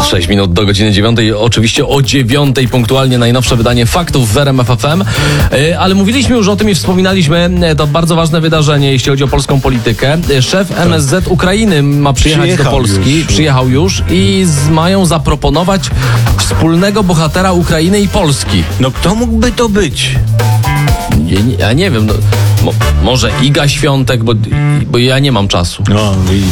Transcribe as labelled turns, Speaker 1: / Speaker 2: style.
Speaker 1: 6 minut do godziny 9. Oczywiście o 9 punktualnie najnowsze wydanie Faktów w RMF FM. Ale mówiliśmy już o tym i wspominaliśmy, to bardzo ważne wydarzenie, jeśli chodzi o polską politykę. Szef MSZ Ukrainy ma przyjechać do Polski. Przyjechał już i mają zaproponować wspólnego bohatera Ukrainy i Polski.
Speaker 2: No kto mógłby to być?
Speaker 1: Ja nie wiem, może Iga Świątek, bo ja nie mam czasu.
Speaker 2: No,